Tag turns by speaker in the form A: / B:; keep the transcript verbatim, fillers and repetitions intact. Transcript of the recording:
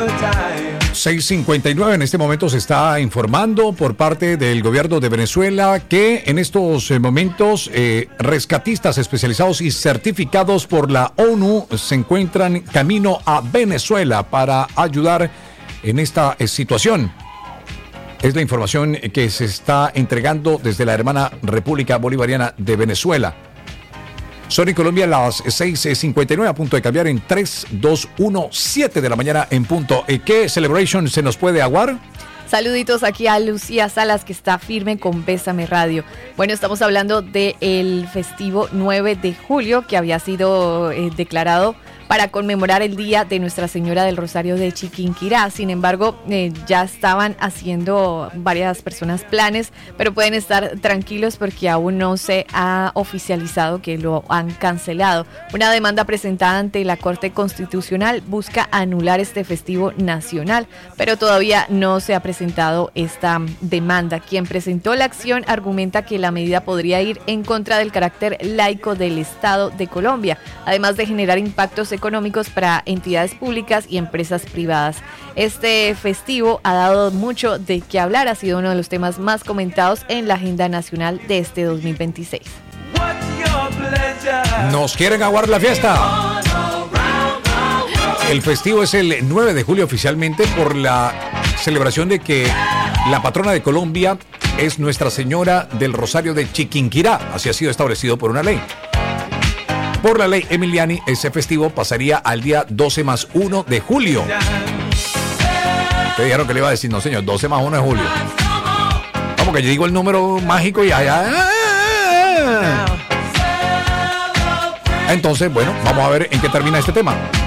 A: seis cincuenta y nueve, en este momento se está informando por parte del gobierno de Venezuela que en estos momentos eh, rescatistas especializados y certificados por la ONU se encuentran camino a Venezuela para ayudar en esta eh, situación. Es la información que se está entregando desde la hermana República Bolivariana de Venezuela. Son en Colombia las seis cincuenta y nueve, a punto de cambiar en tres, dos, uno, siete de la mañana en punto. ¿Qué celebration se nos puede aguar?
B: Saluditos aquí a Lucía Salas, que está firme con Bésame Radio. Bueno, estamos hablando del festivo nueve de julio, que había sido eh, declarado para conmemorar el Día de Nuestra Señora del Rosario de Chiquinquirá. Sin embargo, eh, ya estaban haciendo varias personas planes, pero pueden estar tranquilos porque aún no se ha oficializado que lo han cancelado. Una demanda presentada ante la Corte Constitucional busca anular este festivo nacional, pero todavía no se ha presentado esta demanda. Quien presentó la acción argumenta que la medida podría ir en contra del carácter laico del Estado de Colombia, además de generar impactos económicos para entidades públicas y empresas privadas. Este festivo ha dado mucho de qué hablar, ha sido uno de los temas más comentados en la agenda nacional de este dos mil veintiséis.
A: ¿Nos quieren aguar la fiesta? El festivo es el nueve de julio oficialmente por la celebración de que la patrona de Colombia es Nuestra Señora del Rosario de Chiquinquirá. Así ha sido establecido por una ley. Por la ley Emiliani, ese festivo pasaría al día doce más uno de julio. Te dijeron que le iba a decir, no señor, doce más uno de julio. Vamos, que yo digo el número mágico y allá. Entonces, bueno, vamos a ver en qué termina este tema.